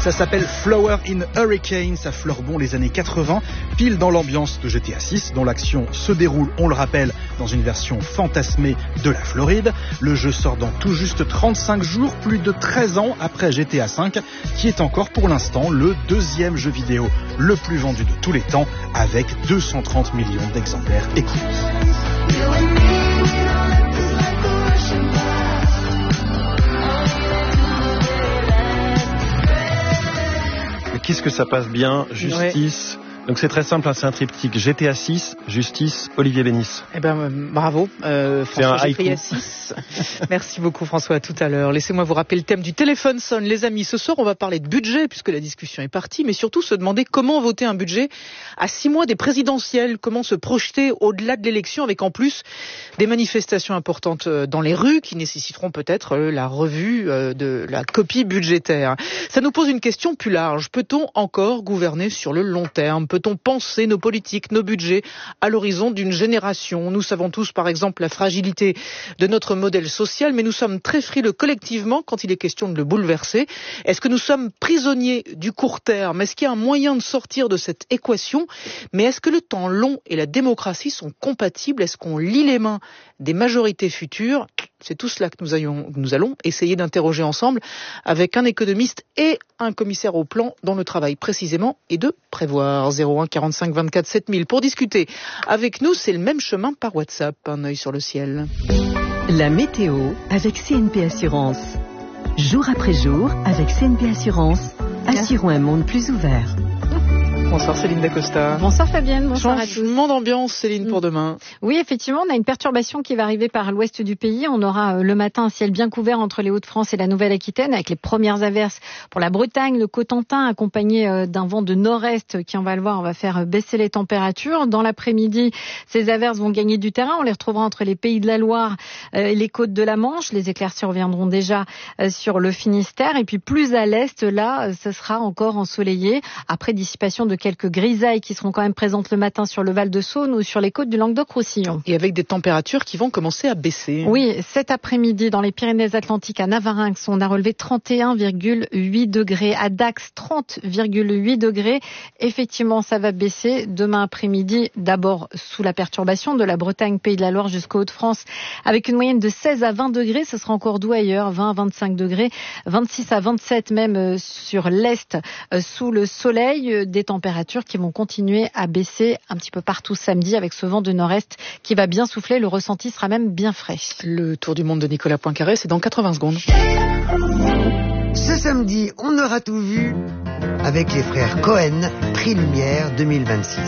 Ça s'appelle Flower in Hurricane, ça fleure bon les années 80, pile dans l'ambiance de GTA 6, dont l'action se déroule, on le rappelle, dans une version fantasmée de la Floride. Le jeu sort dans tout juste 35 jours, plus de 13 ans après GTA 5, qui est encore pour l'instant le deuxième jeu vidéo le plus vendu de tous les temps, avec 230 millions d'exemplaires écoulés. Qu'est-ce que ça passe bien, justice. Donc c'est très simple, c'est un triptyque. GTA 6, justice, Olivier Bénis. Eh ben bravo, François, j'ai pris à 6. Merci beaucoup François, à tout à l'heure. Laissez-moi vous rappeler le thème du téléphone sonne. Les amis, ce soir on va parler de budget puisque la discussion est partie, mais surtout se demander comment voter un budget à 6 mois des présidentielles, comment se projeter au-delà de l'élection avec en plus des manifestations importantes dans les rues qui nécessiteront peut-être la revue de la copie budgétaire. Ça nous pose une question plus large. Peut-on encore gouverner sur le long terme ? Peut-on penser nos politiques, nos budgets à l'horizon d'une génération ? Nous savons tous, par exemple, la fragilité de notre modèle social, mais nous sommes très frileux collectivement quand il est question de le bouleverser. Est-ce que nous sommes prisonniers du court terme ? Est-ce qu'il y a un moyen de sortir de cette équation ? Mais est-ce que le temps long et la démocratie sont compatibles ? Est-ce qu'on lie les mains des majorités futures ? C'est tout cela que nous allons essayer d'interroger ensemble avec un économiste et un commissaire au plan dont le travail précisément est de prévoir. 01 45 24 7000. Pour discuter avec nous, c'est le même chemin par WhatsApp. Un œil sur le ciel. La météo avec CNP Assurance. Jour après jour, avec CNP Assurance, assurons un monde plus ouvert. Bonsoir Céline Dacosta. Bonsoir Fabienne, bonsoir à tous. Changement d'ambiance Céline pour demain. Oui, effectivement, on a une perturbation qui va arriver par l'ouest du pays. On aura le matin un ciel bien couvert entre les Hauts-de-France et la Nouvelle-Aquitaine avec les premières averses pour la Bretagne, le Cotentin, accompagné d'un vent de nord-est qui, on va le voir, on va faire baisser les températures. Dans l'après-midi, ces averses vont gagner du terrain. On les retrouvera entre les Pays de la Loire et les côtes de la Manche. Les éclaircies reviendront déjà sur le Finistère. Et puis plus à l'est, là, ce sera encore ensoleillé après dissipation de quelques grisailles qui seront quand même présentes le matin sur le Val-de-Saône ou sur les côtes du Languedoc-Roussillon. Et avec des températures qui vont commencer à baisser. Oui, cet après-midi, dans les Pyrénées-Atlantiques, à Navarinx, on a relevé 31,8 degrés. À Dax, 30,8 degrés. Effectivement, ça va baisser demain après-midi, d'abord sous la perturbation de la Bretagne, Pays de la Loire jusqu'aux Hauts-de-France, avec une moyenne de 16 à 20 degrés. Ce sera encore doux ailleurs, 20 à 25 degrés, 26 à 27 même sur l'Est, sous le soleil, des températures qui vont continuer à baisser un petit peu partout samedi avec ce vent de nord-est qui va bien souffler. Le ressenti sera même bien frais. Le tour du monde de Nicolas Poincaré, c'est dans 80 secondes. Ce samedi, on aura tout vu avec les frères Cohen, Prix Lumière 2026.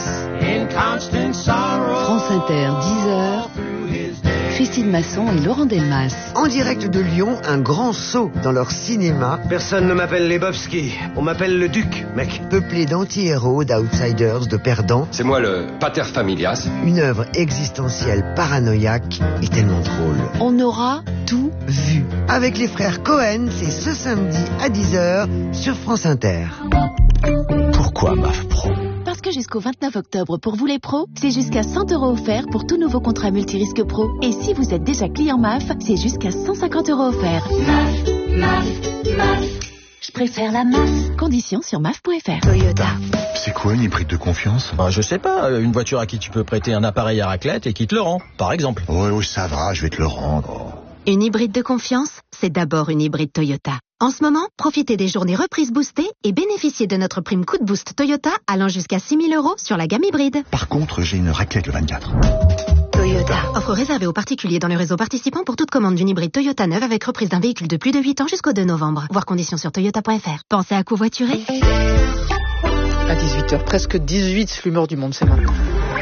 France Inter, 10h. Christine Masson et Laurent Delmas. En direct de Lyon, un grand saut dans leur cinéma. Personne ne m'appelle Lebowski, on m'appelle le Duc, mec. Peuplé d'anti-héros, d'outsiders, de perdants. C'est moi le pater familias. Une œuvre existentielle paranoïaque et tellement drôle. On aura tout vu. Avec les frères Cohen, c'est ce samedi à 10h sur France Inter. Pourquoi MAF Pro ? Parce que jusqu'au 29 octobre, pour vous les pros, c'est jusqu'à 100 € offerts pour tout nouveau contrat multirisque pro. Et si vous êtes déjà client MAF, c'est jusqu'à 150 € offerts. MAF. Je préfère la MAF. Conditions sur MAF.fr. Toyota. C'est quoi une hybride de confiance ? Je sais pas, une voiture à qui tu peux prêter un appareil à raclette et qui te le rend, par exemple. Oui, ça va, je vais te le rendre. Une hybride de confiance, c'est d'abord une hybride Toyota. En ce moment, profitez des journées reprises boostées et bénéficiez de notre prime coup de boost Toyota allant jusqu'à 6 000 € sur la gamme hybride. Par contre, j'ai une raclette le 24. Toyota. Offre réservée aux particuliers dans le réseau participant pour toute commande d'une hybride Toyota neuve avec reprise d'un véhicule de plus de 8 ans jusqu'au 2 novembre. Voir conditions sur toyota.fr. Pensez à covoiturer. À 18h, presque 18, l'humeur du monde, c'est maintenant.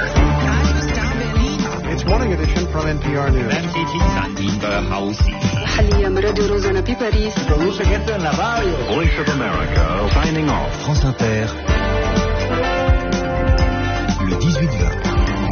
It's morning edition from NPR News. Voice of America, signing off. France Inter, le 18-20.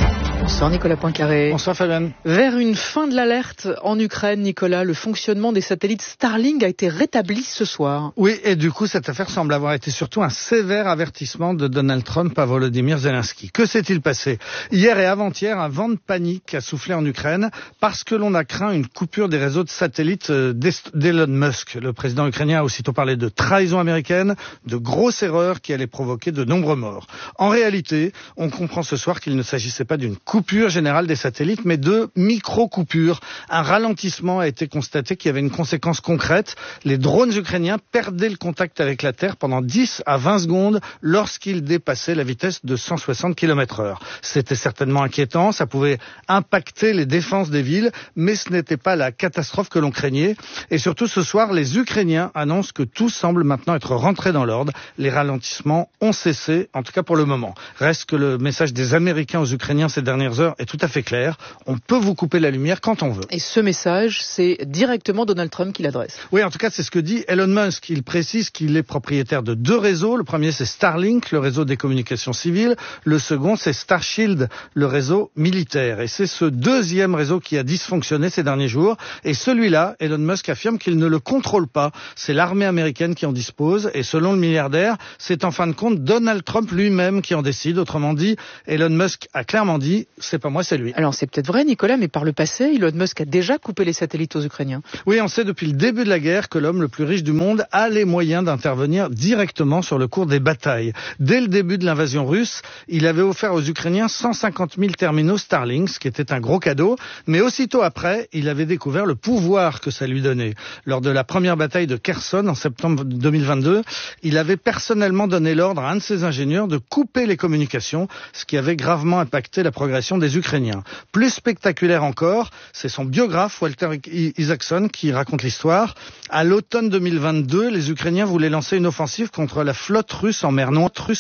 Bonsoir Nicolas Poincaré. Bonsoir Fabienne. Vers une fin de l'alerte en Ukraine, Nicolas, le fonctionnement des satellites Starlink a été rétabli ce soir. Oui, et du coup, cette affaire semble avoir été surtout un sévère avertissement de Donald Trump à Volodymyr Zelensky. Que s'est-il passé ? Hier et avant-hier, un vent de panique a soufflé en Ukraine parce que l'on a craint une coupure des réseaux de satellites d'Elon Musk. Le président ukrainien a aussitôt parlé de trahison américaine, de grosses erreurs qui allaient provoquer de nombreux morts. En réalité, on comprend ce soir qu'il ne s'agissait pas d'une coupure générale des satellites, mais de micro-coupures. Un ralentissement a été constaté qui avait une conséquence concrète. Les drones ukrainiens perdaient le contact avec la Terre pendant 10 à 20 secondes lorsqu'ils dépassaient la vitesse de 160 km/h. C'était certainement inquiétant, ça pouvait impacter les défenses des villes, mais ce n'était pas la catastrophe que l'on craignait. Et surtout ce soir, les Ukrainiens annoncent que tout semble maintenant être rentré dans l'ordre. Les ralentissements ont cessé, en tout cas pour le moment. Reste que le message des Américains aux Ukrainiens ces dernières heures est tout à fait clair. On peut vous couper la lumière quand on veut. Et ce message, c'est directement Donald Trump qui l'adresse. Oui, en tout cas, c'est ce que dit Elon Musk. Il précise qu'il est propriétaire de 2 réseaux. Le premier, c'est Starlink, le réseau des communications civiles. Le second, c'est Starshield, le réseau militaire. Et c'est ce deuxième réseau qui a dysfonctionné ces derniers jours. Et celui-là, Elon Musk affirme qu'il ne le contrôle pas. C'est l'armée américaine qui en dispose. Et selon le milliardaire, c'est en fin de compte Donald Trump lui-même qui en décide. Autrement dit, Elon Musk a clairement dit, c'est pas moi, c'est lui. Alors c'est peut-être vrai, Nicolas, mais par le passé, Elon Musk a déjà coupé les satellites aux Ukrainiens. Oui, on sait depuis le début de la guerre que l'homme le plus riche du monde a les moyens d'intervenir directement sur le cours des batailles. Dès le début de l'invasion russe, il avait offert aux Ukrainiens 150 000 terminaux Starlink, ce qui était un gros cadeau. Mais aussitôt après, il avait découvert le pouvoir que ça lui donnait. Lors de la première bataille de Kherson en septembre 2022, il avait personnellement donné l'ordre à un de ses ingénieurs de couper les communications, ce qui avait gravement impacté la progression des Ukrainiens. Plus spectaculaire encore, c'est son biographe Walter Isaacson qui raconte l'histoire. À l'automne 2022, les Ukrainiens voulaient lancer une offensive contre la flotte russe en mer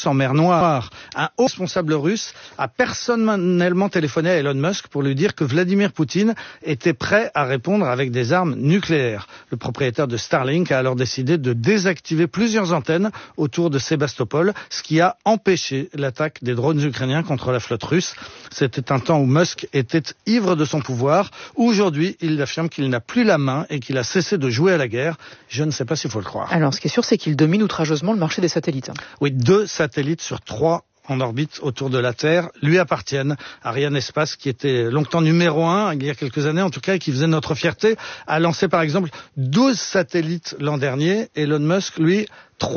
Noire. Un haut responsable russe a personnellement téléphoné à Elon Musk pour lui dire que Vladimir Poutine était prêt à répondre avec des armes nucléaires. Le propriétaire de Starlink a alors décidé de désactiver plusieurs antennes autour de Sébastopol, ce qui a empêché l'attaque des drones ukrainiens contre la flotte russe. C'était un temps où Musk était ivre de son pouvoir. Aujourd'hui, il affirme qu'il n'a plus la main et qu'il a cessé de jouer à la guerre. Je ne sais pas s'il faut le croire. Alors, ce qui est sûr, c'est qu'il domine outrageusement le marché des satellites. Oui, 2 satellites sur 3 en orbite autour de la Terre lui appartiennent. Ariane Espace, qui était longtemps numéro 1, il y a quelques années en tout cas, et qui faisait notre fierté, a lancé par exemple 12 satellites l'an dernier. Elon Musk, lui,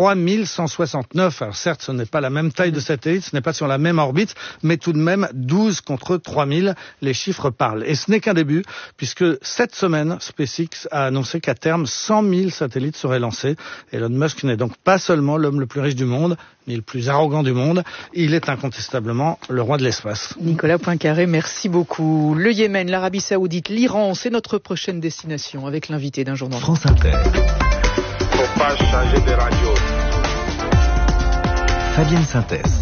3169. Alors certes, ce n'est pas la même taille de satellite, ce n'est pas sur la même orbite, mais tout de même 12 contre 3000, les chiffres parlent. Et ce n'est qu'un début, puisque cette semaine, SpaceX a annoncé qu'à terme, 100 000 satellites seraient lancés. Elon Musk n'est donc pas seulement l'homme le plus riche du monde, mais le plus arrogant du monde. Il est incontestablement le roi de l'espace. Nicolas Poincaré, merci beaucoup. Le Yémen, l'Arabie Saoudite, l'Iran, c'est notre prochaine destination avec l'invité d'un journal. France Inter. Faut pas changer de radio. Fabienne Synthèse.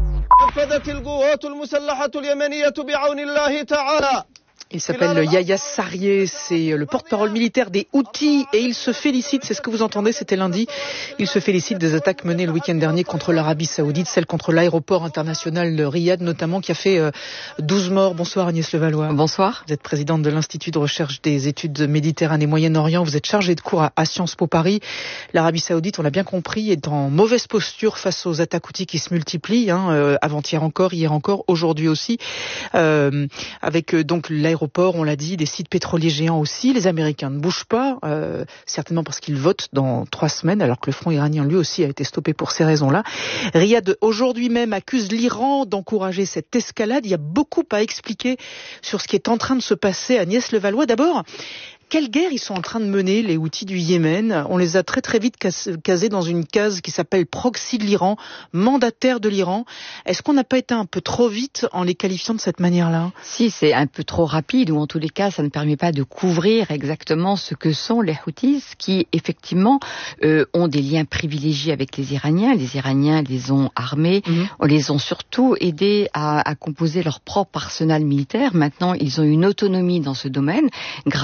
Il s'appelle Yahya Sarrier, c'est le porte-parole militaire des Houthis et il se félicite, c'est ce que vous entendez, c'était lundi, il se félicite des attaques menées le week-end dernier contre l'Arabie Saoudite, celle contre l'aéroport international de Riyad notamment, qui a fait 12 morts. Bonsoir Agnès Levallois. Bonsoir. Vous êtes présidente de l'Institut de recherche des études Méditerranée Moyen-Orient, vous êtes chargée de cours à Sciences Po Paris. L'Arabie Saoudite, on l'a bien compris, est en mauvaise posture face aux attaques Houthis qui se multiplient, avant-hier encore, hier encore, aujourd'hui aussi, avec donc l'aéroport, on l'a dit, des sites pétroliers géants aussi. Les Américains ne bougent pas, certainement parce qu'ils votent dans 3 semaines, alors que le front iranien lui aussi a été stoppé pour ces raisons-là. Riyad aujourd'hui même accuse l'Iran d'encourager cette escalade. Il y a beaucoup à expliquer sur ce qui est en train de se passer. Agnès Levallois, d'abord, quelle guerre ils sont en train de mener, les Houthis du Yémen? On les a très très vite casés dans une case qui s'appelle proxy de l'Iran, mandataire de l'Iran. Est-ce qu'on n'a pas été un peu trop vite en les qualifiant de cette manière-là? Si, c'est un peu trop rapide, ou en tous les cas, ça ne permet pas de couvrir exactement ce que sont les Houthis, qui effectivement ont des liens privilégiés avec les Iraniens. Les Iraniens les ont armés, on les ont surtout aidés à composer leur propre arsenal militaire. Maintenant, ils ont une autonomie dans ce domaine grâce aux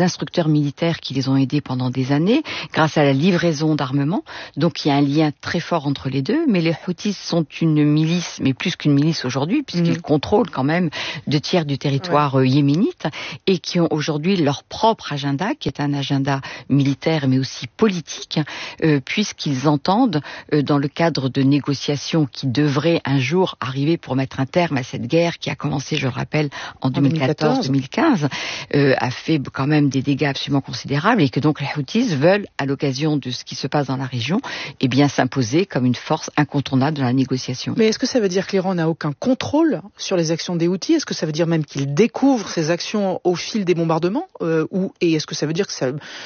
instructeurs militaires qui les ont aidés pendant des années, grâce à la livraison d'armement. Donc il y a un lien très fort entre les deux, mais les Houthis sont une milice, mais plus qu'une milice aujourd'hui, puisqu'ils contrôlent quand même 2/3 du territoire yéménite, et qui ont aujourd'hui leur propre agenda, qui est un agenda militaire mais aussi politique, puisqu'ils entendent, dans le cadre de négociations qui devraient un jour arriver pour mettre un terme à cette guerre qui a commencé, je le rappelle, en 2014-2015, a fait quand même des dégâts absolument considérables, et que donc les Houthis veulent, à l'occasion de ce qui se passe dans la région, eh bien s'imposer comme une force incontournable dans la négociation. Mais est-ce que ça veut dire que l'Iran n'a aucun contrôle sur les actions des Houthis? Est-ce que ça veut dire même qu'ils découvrent ces actions au fil des bombardements, et est-ce que ça veut dire que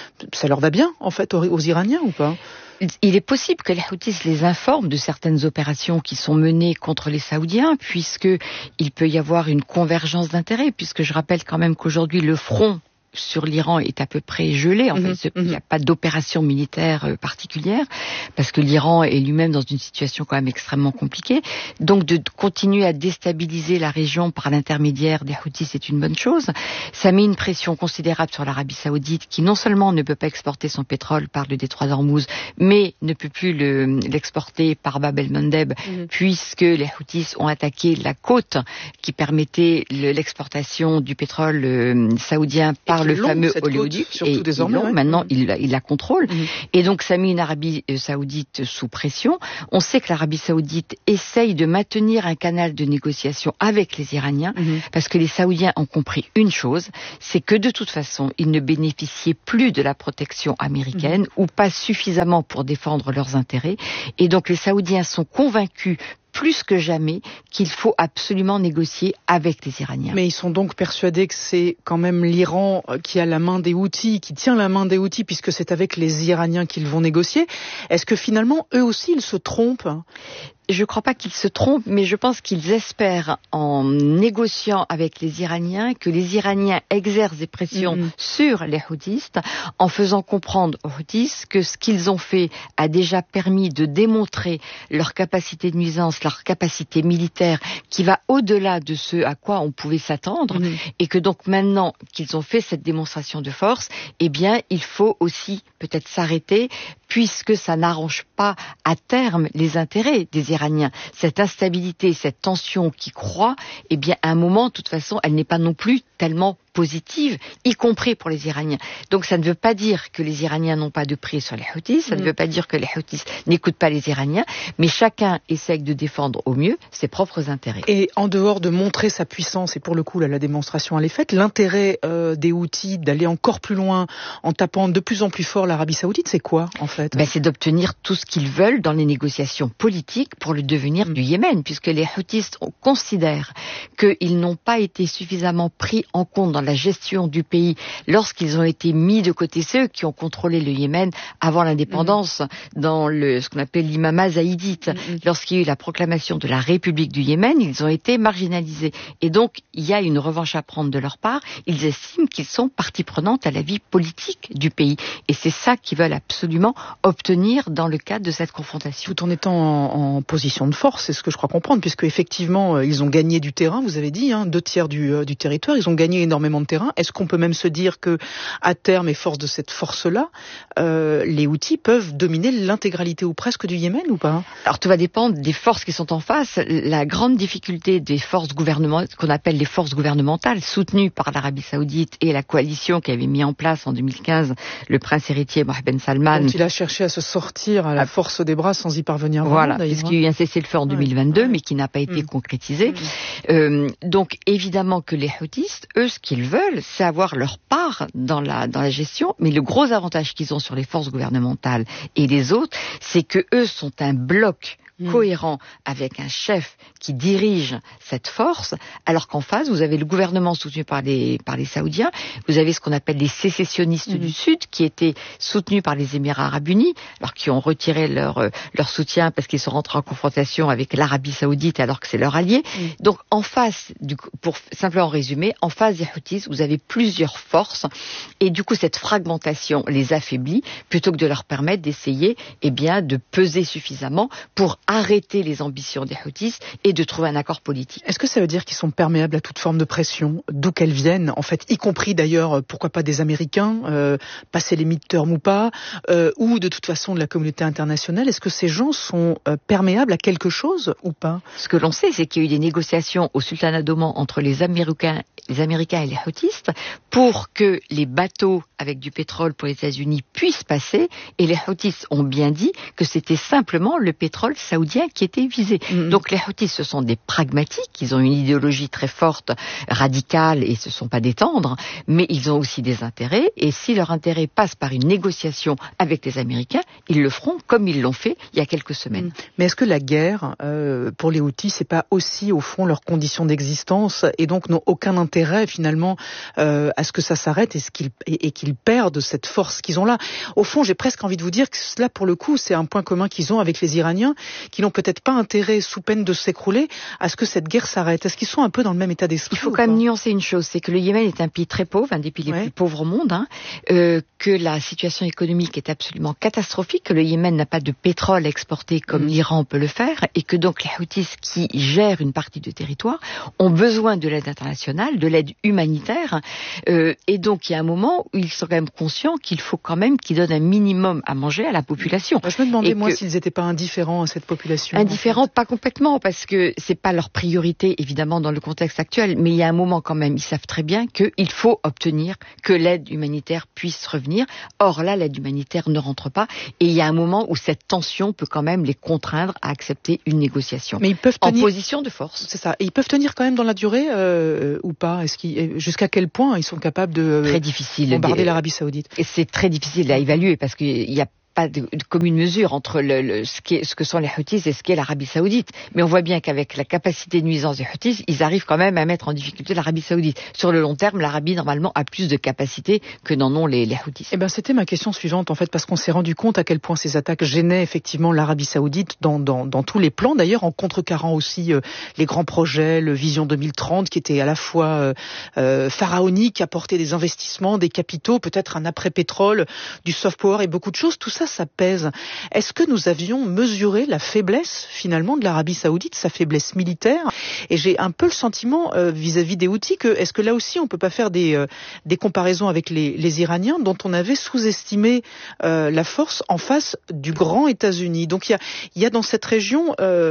ça leur va bien, en fait, aux Iraniens ou pas? Il est possible que les Houthis les informent de certaines opérations qui sont menées contre les Saoudiens, puisqu'il peut y avoir une convergence d'intérêts, puisque je rappelle quand même qu'aujourd'hui le front sur l'Iran est à peu près gelé. En fait, il n'y a pas d'opération militaire particulière, parce que l'Iran est lui-même dans une situation quand même extrêmement compliquée. Donc de continuer à déstabiliser la région par l'intermédiaire des Houthis, c'est une bonne chose. Ça met une pression considérable sur l'Arabie Saoudite, qui non seulement ne peut pas exporter son pétrole par le détroit d'Ormuz, mais ne peut plus l'exporter par Bab el-Mandeb, puisque les Houthis ont attaqué la côte qui permettait l'exportation du pétrole saoudien par le fameux oléoduc, et désormais, maintenant il la contrôle. Et donc ça met une Arabie Saoudite sous pression. On sait que l'Arabie Saoudite essaye de maintenir un canal de négociation avec les Iraniens, parce que les Saoudiens ont compris une chose, c'est que de toute façon, ils ne bénéficiaient plus de la protection américaine, ou pas suffisamment pour défendre leurs intérêts. Et donc les Saoudiens sont convaincus plus que jamais qu'il faut absolument négocier avec les Iraniens. Mais ils sont donc persuadés que c'est quand même l'Iran qui a la main des Houthis, qui tient la main des Houthis, puisque c'est avec les Iraniens qu'ils vont négocier. Est-ce que finalement, eux aussi, ils se trompent ? Je ne crois pas qu'ils se trompent, mais je pense qu'ils espèrent, en négociant avec les Iraniens, que les Iraniens exercent des pressions sur les Houthis, en faisant comprendre aux Houthis que ce qu'ils ont fait a déjà permis de démontrer leur capacité de nuisance, leur capacité militaire, qui va au-delà de ce à quoi on pouvait s'attendre, et que donc maintenant qu'ils ont fait cette démonstration de force, eh bien, il faut aussi peut-être s'arrêter, puisque ça n'arrange pas à terme les intérêts des Iraniens. Cette instabilité, cette tension qui croît, eh bien, à un moment, de toute façon, elle n'est pas non plus tellement positive, y compris pour les Iraniens. Donc ça ne veut pas dire que les Iraniens n'ont pas de prise sur les Houthis, ça ne veut pas dire que les Houthis n'écoutent pas les Iraniens, mais chacun essaie de défendre au mieux ses propres intérêts. Et en dehors de montrer sa puissance, et pour le coup là, la démonstration elle est faite, l'intérêt des Houthis d'aller encore plus loin en tapant de plus en plus fort l'Arabie Saoudite, c'est quoi en fait ? C'est d'obtenir tout ce qu'ils veulent dans les négociations politiques pour le devenir du Yémen, puisque les Houthis considèrent qu'ils n'ont pas été suffisamment pris en compte dans la gestion du pays lorsqu'ils ont été mis de côté, ceux qui ont contrôlé le Yémen avant l'indépendance, dans ce qu'on appelle l'imama zaïdite. Lorsqu'il y a eu la proclamation de la République du Yémen, ils ont été marginalisés. Et donc, il y a une revanche à prendre de leur part. Ils estiment qu'ils sont partie prenante à la vie politique du pays. Et c'est ça qu'ils veulent absolument obtenir dans le cadre de cette confrontation. Tout en étant en position de force, c'est ce que je crois comprendre, puisque effectivement, ils ont gagné du terrain, vous avez dit, 2/3 du territoire, ils ont gagné énormément de terrain. Est-ce qu'on peut même se dire que, à terme et force de cette force-là, les Houthis peuvent dominer l'intégralité ou presque du Yémen ou pas ? Alors tout va dépendre des forces qui sont en face. La grande difficulté des forces gouvernementales, qu'on appelle les forces gouvernementales, soutenues par l'Arabie Saoudite et la coalition qui avait mis en place en 2015 le prince héritier Mohammed Ben Salman. Donc il a cherché à se sortir à la force des bras sans y parvenir. Voilà, puisqu'il y a eu un cessez-le-feu en 2022, mais qui n'a pas été concrétisé. Donc évidemment que les Houthis, eux, ce qu'ils veulent, c'est avoir leur part dans la gestion, mais le gros avantage qu'ils ont sur les forces gouvernementales et les autres, c'est que eux sont un bloc cohérent avec un chef qui dirige cette force, alors qu'en face, vous avez le gouvernement soutenu par les Saoudiens, vous avez ce qu'on appelle les sécessionnistes du Sud, qui étaient soutenus par les Émirats Arabes Unis, alors qui ont retiré leur soutien parce qu'ils sont rentrés en confrontation avec l'Arabie Saoudite alors que c'est leur allié. Donc en face, pour simplement résumer, en face des Houthis, vous avez plusieurs forces, et du coup cette fragmentation les affaiblit, plutôt que de leur permettre d'essayer de peser suffisamment pour arrêter les ambitions des Houthis et de trouver un accord politique. Est-ce que ça veut dire qu'ils sont perméables à toute forme de pression, d'où qu'elle vienne, en fait, y compris d'ailleurs, pourquoi pas des Américains, passer les midterms ou pas, ou de toute façon de la communauté internationale? Est-ce que ces gens sont perméables à quelque chose ou pas? Ce que l'on sait, c'est qu'il y a eu des négociations au sultanat d'Oman entre les Américains et les Houthis pour que les bateaux avec du pétrole pour les États-Unis puissent passer, et les Houthis ont bien dit que c'était simplement le pétrole saoudien qui était visé. Donc les Houthis, ce sont des pragmatiques, ils ont une idéologie très forte, radicale, et ce ne sont pas des tendres, mais ils ont aussi des intérêts, et si leur intérêt passe par une négociation avec les Américains, ils le feront comme ils l'ont fait il y a quelques semaines. Mais est-ce que la guerre, pour les Houthis, c'est pas aussi au fond leurs conditions d'existence, et donc n'ont aucun intérêt finalement à ce que ça s'arrête et qu'ils perdent cette force qu'ils ont là? Au fond, j'ai presque envie de vous dire que là, pour le coup, c'est un point commun qu'ils ont avec les Iraniens, qui n'ont peut-être pas intérêt, sous peine de s'écrouler, à ce que cette guerre s'arrête. Est-ce qu'ils sont un peu dans le même état d'esprit? Il faut quand même nuancer une chose, c'est que le Yémen est un pays très pauvre, un des pays les plus pauvres au monde, que la situation économique est absolument catastrophique, que le Yémen n'a pas de pétrole exporté comme l'Iran peut le faire, et que donc les Houthis qui gèrent une partie du territoire ont besoin de l'aide internationale, de l'aide humanitaire, et donc il y a un moment où ils sont quand même conscients qu'il faut quand même qu'ils donnent un minimum à manger à la population. Je me demandais, moi, s'ils n'étaient pas indifférents à cette population. Indifférents, pas complètement, parce que c'est pas leur priorité, évidemment, dans le contexte actuel, mais il y a un moment quand même, ils savent très bien qu'il faut obtenir que l'aide humanitaire puisse revenir. Or là, l'aide humanitaire ne rentre pas, et il y a un moment où cette tension peut quand même les contraindre à accepter une négociation. Mais ils peuvent tenir en position de force. C'est ça. Et ils peuvent tenir quand même dans la durée ou pas? Jusqu'à quel point ils sont capables de très difficile bombarder l'Arabie Saoudite? Et c'est très difficile à évaluer parce qu'il y a pas de commune mesure entre ce que sont les Houthis et ce qu'est l'Arabie Saoudite. Mais on voit bien qu'avec la capacité de nuisance des Houthis, ils arrivent quand même à mettre en difficulté l'Arabie Saoudite. Sur le long terme, l'Arabie, normalement, a plus de capacité que n'en ont les Houthis. Eh ben, c'était ma question suivante, en fait, parce qu'on s'est rendu compte à quel point ces attaques gênaient effectivement l'Arabie Saoudite dans tous les plans, d'ailleurs, en contrecarrant aussi les grands projets, le Vision 2030, qui était à la fois pharaonique, apporter des investissements, des capitaux, peut-être un après-pétrole, du soft power et beaucoup de choses. Tout ça pèse. Est-ce que nous avions mesuré la faiblesse finalement de l'Arabie Saoudite, sa faiblesse militaire? Et j'ai un peu le sentiment vis-à-vis des Houthis que est-ce que là aussi on peut pas faire des comparaisons avec les Iraniens dont on avait sous-estimé la force en face du grand États-Unis. Donc il y a dans cette région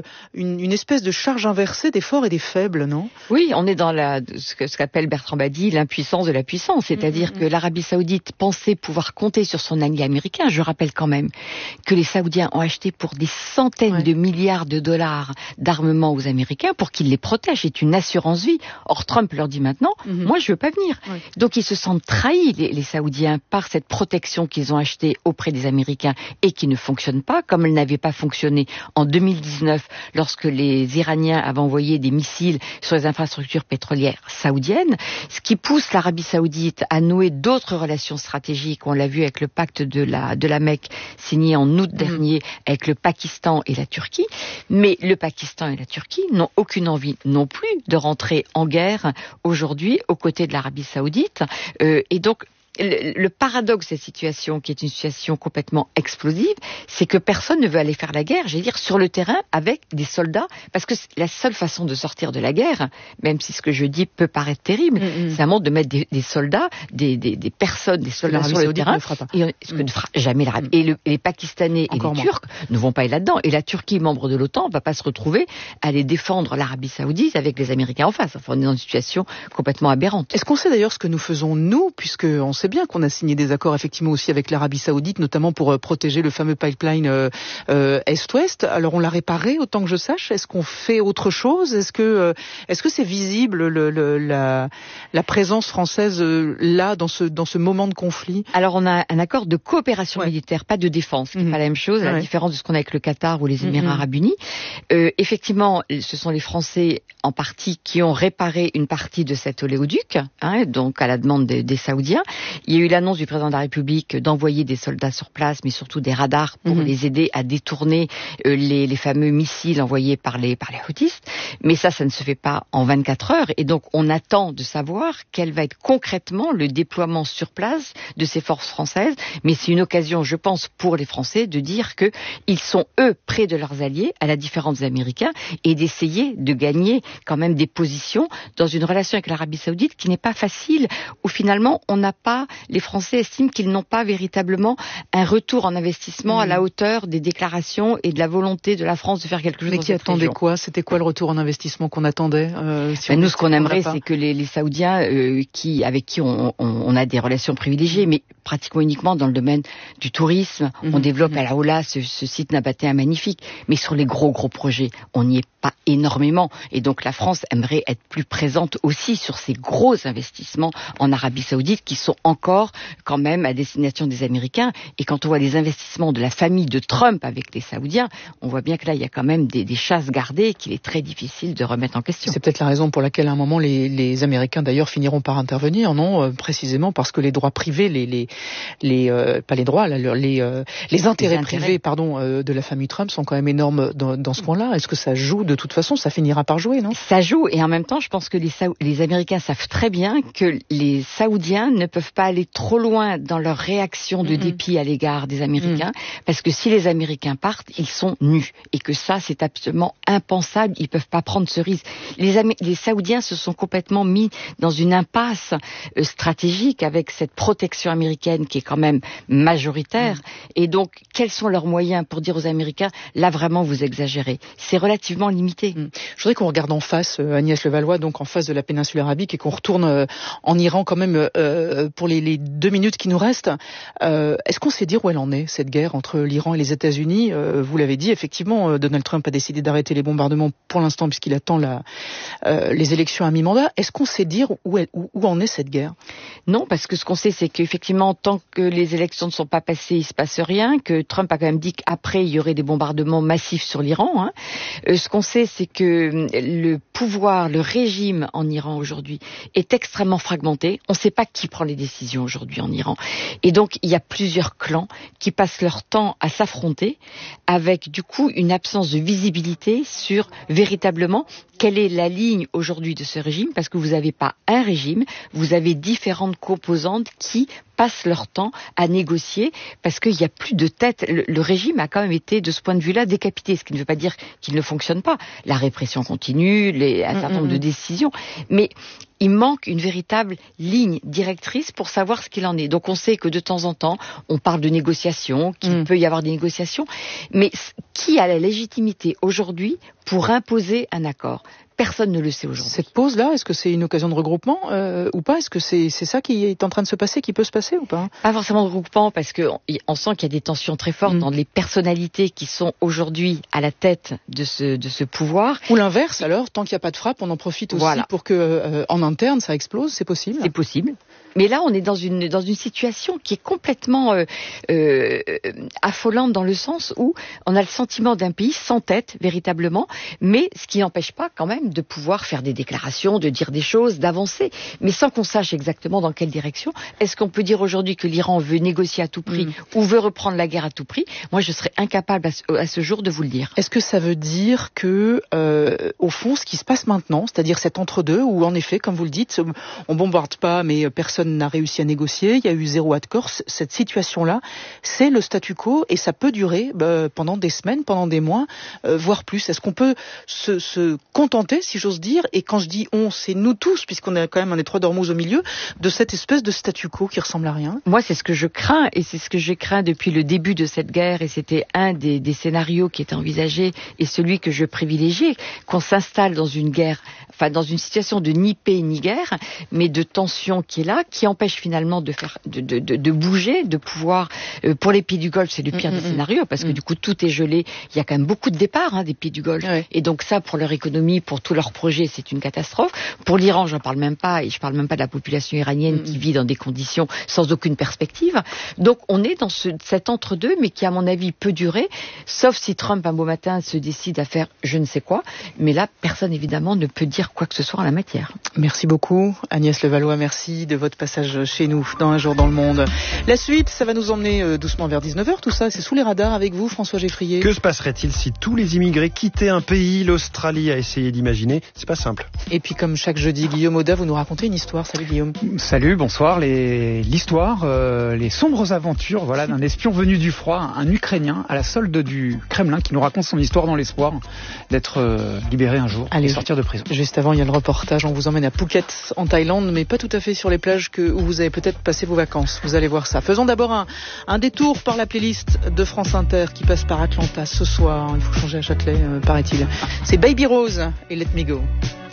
une espèce de charge inversée des forts et des faibles, non? Oui, on est dans ce qu'appelle Bertrand Badi l'impuissance de la puissance, c'est-à-dire que l'Arabie Saoudite pensait pouvoir compter sur son allié américain. Je rappelle quand même que les Saoudiens ont acheté pour des centaines de milliards de dollars d'armement aux Américains pour qu'ils les protègent. C'est une assurance vie. Or, Trump leur dit maintenant, moi je veux pas venir. Donc ils se sentent trahis, les Saoudiens, par cette protection qu'ils ont achetée auprès des Américains et qui ne fonctionne pas, comme elle n'avait pas fonctionné en 2019 lorsque les Iraniens avaient envoyé des missiles sur les infrastructures pétrolières saoudiennes, ce qui pousse l'Arabie Saoudite à nouer d'autres relations stratégiques. On l'a vu avec le pacte de la Mecque signé en août dernier avec le Pakistan et la Turquie. Mais le Pakistan et la Turquie n'ont aucune envie non plus de rentrer en guerre aujourd'hui aux côtés de l'Arabie Saoudite. Et donc, le paradoxe de cette situation, qui est une situation complètement explosive, c'est que personne ne veut aller faire la guerre, j'allais dire, sur le terrain avec des soldats, parce que la seule façon de sortir de la guerre, même si ce que je dis peut paraître terrible, c'est vraiment de mettre des soldats, des personnes, des soldats sur le terrain, ce que ne fera jamais l'Arabie. Et les Pakistanais et les Turcs ne vont pas aller là-dedans. Et la Turquie, membre de l'OTAN, ne va pas se retrouver à aller défendre l'Arabie Saoudite avec les Américains en face. Enfin, on est dans une situation complètement aberrante. Est-ce qu'on sait d'ailleurs ce que nous faisons, nous, puisque on sait bien qu'on a signé des accords effectivement aussi avec l'Arabie Saoudite, notamment pour protéger le fameux pipeline Est-Ouest. Alors on l'a réparé autant que je sache. Est-ce qu'on fait autre chose? Est-ce que c'est visible la présence française là dans ce moment de conflit? Alors on a un accord de coopération militaire, pas de défense, qui n'est pas la même chose, à la différence de ce qu'on a avec le Qatar ou les Émirats Arabes Unis. Effectivement, ce sont les Français en partie qui ont réparé une partie de cet oléoduc, donc à la demande des Saoudiens. Il y a eu l'annonce du président de la République d'envoyer des soldats sur place, mais surtout des radars pour les aider à détourner les fameux missiles envoyés par les Houthis. Mais ça ne se fait pas en 24 heures. Et donc, on attend de savoir quel va être concrètement le déploiement sur place de ces forces françaises. Mais c'est une occasion, je pense, pour les Français de dire qu'ils sont, eux, près de leurs alliés, à la différence des Américains, et d'essayer de gagner quand même des positions dans une relation avec l'Arabie Saoudite qui n'est pas facile, où finalement, les Français estiment qu'ils n'ont pas véritablement un retour en investissement à la hauteur des déclarations et de la volonté de la France de faire quelque chose. Mais qui attendait quoi? C'était quoi le retour en investissement qu'on attendait? Nous, ce qu'on aimerait, c'est que les Saoudiens, avec qui on a des relations privilégiées, mais pratiquement uniquement dans le domaine du tourisme, on développe à la Houla ce site nabatéen magnifique, mais sur les gros projets, on n'y est pas énormément, et donc la France aimerait être plus présente aussi sur ces gros investissements en Arabie Saoudite qui sont encore quand même à destination des Américains. Et quand on voit les investissements de la famille de Trump avec les Saoudiens, on voit bien que là il y a quand même des chasses gardées qu'il est très difficile de remettre en question. C'est peut-être la raison pour laquelle à un moment les Américains d'ailleurs finiront par intervenir, non? Précisément parce que les droits privés, pas les droits, les intérêts privés, de la famille Trump sont quand même énormes dans ce point-là. Est-ce que ça joue de toute façon? Ça finira par jouer, non? Ça joue, et en même temps, je pense que les Américains savent très bien que les Saoudiens ne peuvent pas aller trop loin dans leur réaction de dépit à l'égard des Américains, parce que si les Américains partent, ils sont nus, et que ça, c'est absolument impensable. Ils peuvent pas prendre ce risque. Les Saoudiens se sont complètement mis dans une impasse stratégique avec cette protection américaine qui est quand même majoritaire. Et donc, quels sont leurs moyens pour dire aux Américains, là vraiment vous exagérez? C'est relativement limité. Je voudrais qu'on regarde en face, Agnès Levallois, donc en face de la péninsule arabique, et qu'on retourne en Iran quand même pour les 2 minutes qui nous restent. Est-ce qu'on sait dire où elle en est, cette guerre entre l'Iran et les États-Unis? Vous l'avez dit, effectivement, Donald Trump a décidé d'arrêter les bombardements pour l'instant puisqu'il attend les élections à mi-mandat. Est-ce qu'on sait dire où en est cette guerre? Non, parce que ce qu'on sait, c'est qu'effectivement, tant que les élections ne sont pas passées, il se passe rien, que Trump a quand même dit qu'après, il y aurait des bombardements massifs sur l'Iran. Ce qu'on sait, c'est que le pouvoir, le régime en Iran aujourd'hui est extrêmement fragmenté. On ne sait pas qui prend les décisions aujourd'hui en Iran. Et donc, il y a plusieurs clans qui passent leur temps à s'affronter avec, du coup, une absence de visibilité sur véritablement quelle est la ligne aujourd'hui de ce régime, parce que vous n'avez pas un régime, vous avez différentes composantes qui passent leur temps à négocier, parce qu'il n'y a plus de tête. Le régime a quand même été, de ce point de vue-là, décapité, ce qui ne veut pas dire qu'il ne fonctionne pas. La répression continue, un certain nombre de décisions, mais il manque une véritable ligne directrice pour savoir ce qu'il en est. Donc on sait que de temps en temps, on parle de négociations, qu'il peut y avoir des négociations, mais qui a la légitimité aujourd'hui pour imposer un accord? Personne ne le sait aujourd'hui. Cette pause-là, est-ce que c'est une occasion de regroupement ou pas? Est-ce que c'est ça qui est en train de se passer, qui peut se passer ou pas? Pas forcément de regroupement, parce qu'on sent qu'il y a des tensions très fortes dans les personnalités qui sont aujourd'hui à la tête de ce pouvoir. Ou l'inverse, alors, tant qu'il n'y a pas de frappe, on en profite aussi pour que en interne ça explose, c'est possible? C'est possible. Mais là, on est dans une situation qui est complètement affolante, dans le sens où on a le sentiment d'un pays sans tête, véritablement, mais ce qui n'empêche pas quand même de pouvoir faire des déclarations, de dire des choses, d'avancer, mais sans qu'on sache exactement dans quelle direction. Est-ce qu'on peut dire aujourd'hui que l'Iran veut négocier à tout prix ou veut reprendre la guerre à tout prix? Moi, je serais incapable à ce jour de vous le dire. Est-ce que ça veut dire que, au fond, ce qui se passe maintenant, c'est-à-dire cet entre-deux, où en effet, comme vous le dites, on bombarde pas, mais personne n'a réussi à négocier, il y a eu zéro accord, cette situation-là, c'est le statu quo, et ça peut durer pendant des semaines, pendant des mois, voire plus. Est-ce qu'on peut se contenter, si j'ose dire, et quand je dis on, c'est nous tous, puisqu'on a quand même un étroit d'Ormuz au milieu, de cette espèce de statu quo qui ressemble à rien? Moi, c'est ce que je crains, et c'est ce que j'ai craint depuis le début de cette guerre, et c'était un des scénarios qui était envisagé, et celui que je privilégiais, qu'on s'installe dans une guerre, enfin dans une situation de ni paix ni guerre, mais de tension qui est là, qui empêche finalement de bouger, de pouvoir, pour les pays du Golfe, c'est le pire des scénarios, parce que du coup tout est gelé, il y a quand même beaucoup de départs des pays du Golfe, et donc ça, pour leur économie, pour tous leurs projets, c'est une catastrophe. Pour l'Iran, j'en parle même pas, et je parle même pas de la population iranienne qui vit dans des conditions sans aucune perspective. Donc on est dans cet entre-deux, mais qui à mon avis peut durer, sauf si Trump un beau matin se décide à faire je ne sais quoi, mais là personne évidemment ne peut dire quoi que ce soit en la matière. Merci beaucoup Agnès Levallois, merci de votre de passage chez nous dans Un jour dans le monde. La suite, ça va nous emmener doucement vers 19h, tout ça, c'est sous les radars avec vous, François Geffrier. Que se passerait-il si tous les immigrés quittaient un pays? L'Australie a essayé d'imaginer, c'est pas simple. Et puis comme chaque jeudi, Guillaume Auda, vous nous racontez une histoire. Salut Guillaume. Salut, bonsoir. L'histoire, les sombres aventures d'un espion venu du froid, un Ukrainien à la solde du Kremlin qui nous raconte son histoire dans l'espoir d'être libéré un jour et sortir de prison. Juste avant, il y a le reportage. On vous emmène à Phuket, en Thaïlande, mais pas tout à fait sur les plages où vous avez peut-être passé vos vacances. Vous allez voir ça. Faisons d'abord un détour par la playlist de France Inter qui passe par Atlanta ce soir. Il faut changer à Châtelet, paraît-il. C'est Baby Rose et Let Me Go.